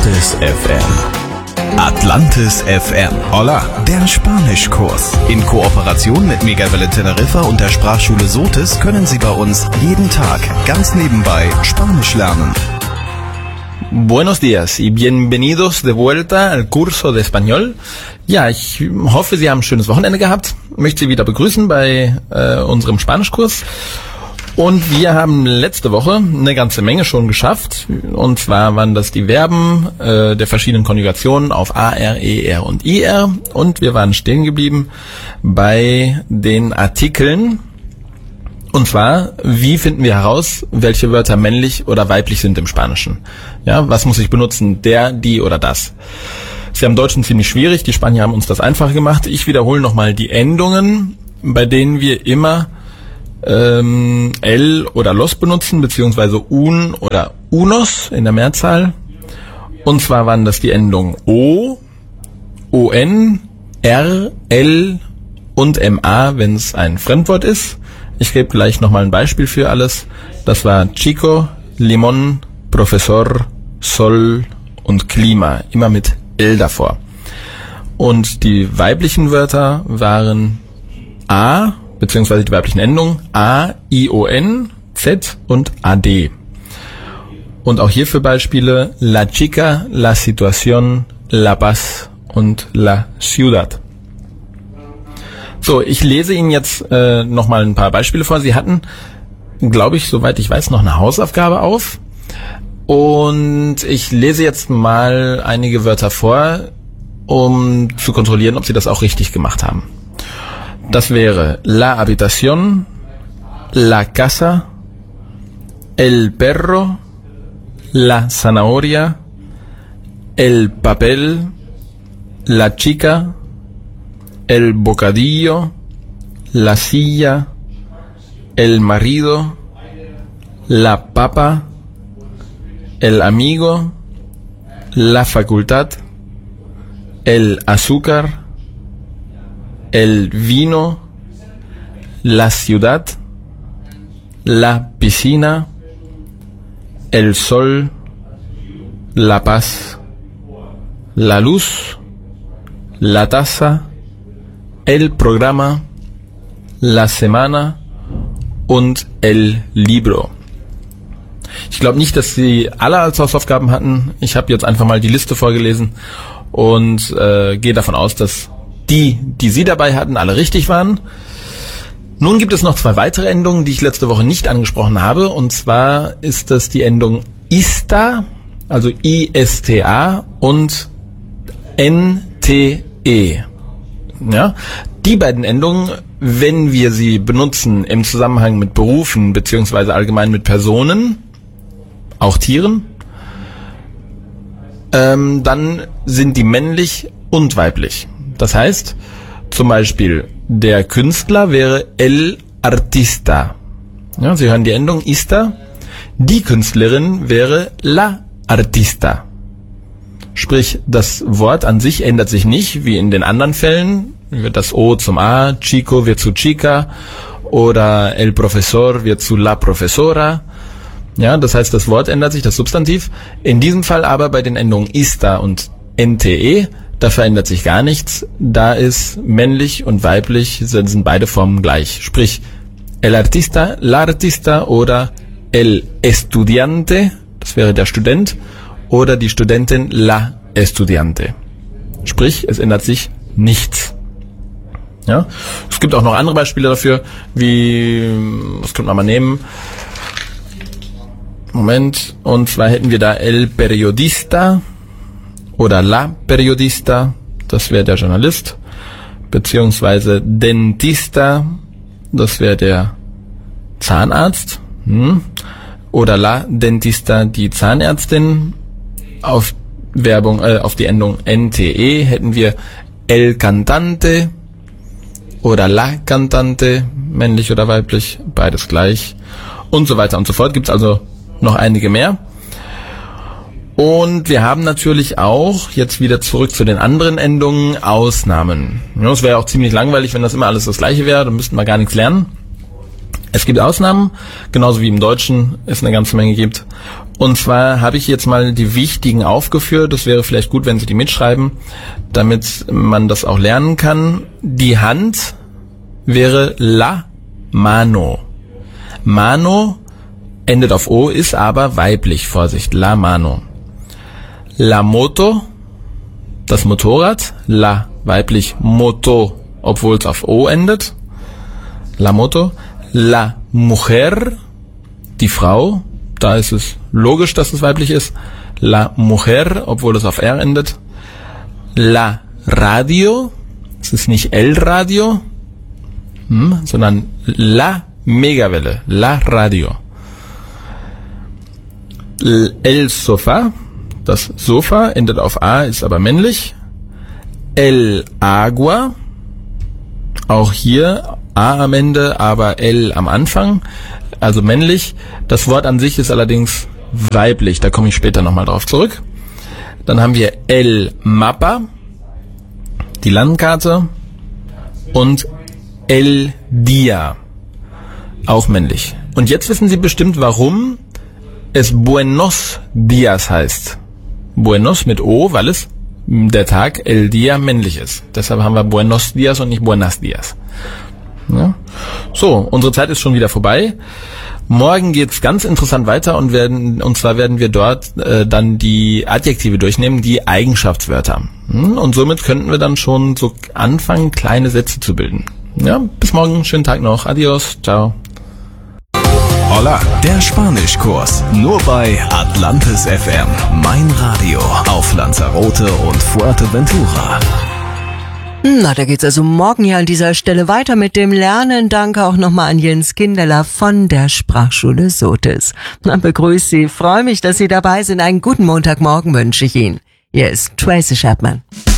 Atlantis FM. Atlantis FM. Hola, der Spanischkurs. In Kooperation mit Megawelle Teneriffa und der Sprachschule Sotis können Sie bei uns jeden Tag ganz nebenbei Spanisch lernen. Buenos días y bienvenidos de vuelta al curso de español. Ja, ich hoffe, Sie haben ein schönes Wochenende gehabt. Ich möchte Sie wieder begrüßen bei unserem Spanischkurs. Und wir haben letzte Woche eine ganze Menge schon geschafft. Und zwar waren das die Verben der verschiedenen Konjugationen auf AR, ER und IR. Und wir waren stehen geblieben bei den Artikeln. Und zwar, wie finden wir heraus, welche Wörter männlich oder weiblich sind im Spanischen? Ja, was muss ich benutzen? Der, die oder das? Ist ja im Deutschen ziemlich schwierig. Die Spanier haben uns das einfach gemacht. Ich wiederhole nochmal die Endungen, bei denen wir immer el oder los benutzen, beziehungsweise un oder unos in der Mehrzahl. Und zwar waren das die Endungen o, on, r, l und ma, wenn es ein Fremdwort ist. Ich gebe gleich nochmal ein Beispiel für alles. Das war Chico, Limón, Profesor, Sol und Klima. Immer mit L davor. Und die weiblichen Wörter waren A, beziehungsweise die weiblichen Endungen A, I, O, N, Z und AD. Und auch hierfür Beispiele La Chica, La Situación, La Paz und La Ciudad. So, ich lese Ihnen jetzt nochmal ein paar Beispiele vor. Sie hatten, glaube ich, soweit ich weiß, noch eine Hausaufgabe auf. Und ich lese jetzt mal einige Wörter vor, um zu kontrollieren, ob Sie das auch richtig gemacht haben. Das wäre la habitación, la casa, el perro, la zanahoria, el papel, la chica, el bocadillo, la silla, el marido, la papa, el amigo, la facultad, el azúcar, el vino, la ciudad, la piscina, el sol, la paz, la luz, la taza, el programa, la semana und el libro. Ich glaube nicht, dass Sie alle als Hausaufgaben hatten. Ich habe jetzt einfach mal die Liste vorgelesen und gehe davon aus, dass die Sie dabei hatten, alle richtig waren. Nun gibt es noch zwei weitere Endungen, die ich letzte Woche nicht angesprochen habe. Und zwar ist das die Endung ISTA, also ISTA und NTE. Ja, die beiden Endungen, wenn wir sie benutzen im Zusammenhang mit Berufen beziehungsweise allgemein mit Personen, auch Tieren, dann sind die männlich und weiblich. Das heißt, zum Beispiel, der Künstler wäre el artista. Ja, Sie hören die Endung ista. Die Künstlerin wäre la artista. Sprich, das Wort an sich ändert sich nicht, wie in den anderen Fällen. Wird das O zum A, Chico wird zu Chica oder el profesor wird zu la profesora. Ja, das heißt, das Wort ändert sich, das Substantiv. In diesem Fall aber bei den Endungen ista und NTE, da verändert sich gar nichts. Da ist männlich und weiblich, sind beide Formen gleich. Sprich, el artista, la artista oder el estudiante, das wäre der Student, oder die Studentin, la estudiante. Sprich, es ändert sich nichts. Ja? Es gibt auch noch andere Beispiele dafür, wie, was könnte man mal nehmen? Moment, und zwar hätten wir da el periodista oder la periodista, das wäre der Journalist, beziehungsweise dentista, das wäre der Zahnarzt, oder la dentista, die Zahnärztin. Auf die Endung NTE hätten wir el cantante oder la cantante, männlich oder weiblich, beides gleich und so weiter und so fort. Gibt es also noch einige mehr. Und wir haben natürlich auch, jetzt wieder zurück zu den anderen Endungen, Ausnahmen. Ja, es wäre auch ziemlich langweilig, wenn das immer alles das Gleiche wäre, dann müssten wir gar nichts lernen. Es gibt Ausnahmen, genauso wie im Deutschen es eine ganze Menge gibt. Und zwar habe ich jetzt mal die wichtigen aufgeführt. Das wäre vielleicht gut, wenn Sie die mitschreiben, damit man das auch lernen kann. Die Hand wäre la mano. Mano endet auf O, ist aber weiblich. Vorsicht, la mano. La moto, das Motorrad. La, weiblich, moto, obwohl es auf O endet. La moto. La mujer, die Frau. Da ist es logisch, dass es weiblich ist. La mujer, obwohl es auf R endet. La radio, es ist nicht el radio, sondern la Megawelle, la radio. El sofá, das Sofa, endet auf A, ist aber männlich. El agua, auch hier A am Ende, aber El am Anfang, also männlich. Das Wort an sich ist allerdings weiblich, da komme ich später nochmal drauf zurück. Dann haben wir El mapa, die Landkarte, und El dia, auch männlich. Und jetzt wissen Sie bestimmt, warum es Buenos Dias heißt. Buenos mit O, weil es der Tag El Dia männlich ist. Deshalb haben wir Buenos Dias und nicht Buenas Dias. Ja. So, unsere Zeit ist schon wieder vorbei. Morgen geht's ganz interessant weiter und zwar werden wir dort dann die Adjektive durchnehmen, die Eigenschaftswörter. Und somit könnten wir dann schon so anfangen, kleine Sätze zu bilden. Ja, bis morgen, schönen Tag noch. Adios, ciao. Hola, der Spanischkurs. Nur bei Atlantis FM. Mein Radio auf Lanzarote und Fuerteventura. Na, da geht's also morgen hier an dieser Stelle weiter mit dem Lernen. Danke auch nochmal an Jens Kindeler von der Sprachschule Sotis. Na, begrüße Sie, freue mich, dass Sie dabei sind. Einen guten Montagmorgen wünsche ich Ihnen. Hier ist Tracy Chapman.